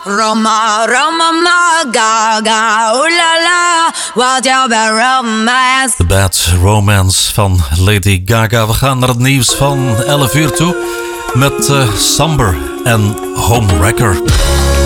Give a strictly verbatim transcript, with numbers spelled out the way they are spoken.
Roma, Roma, ma, ga, ga, ooh la la, what your bad romance. The Bad Romance van Lady Gaga. We gaan naar het nieuws van elf uur toe met uh, Somber en Homewrecker.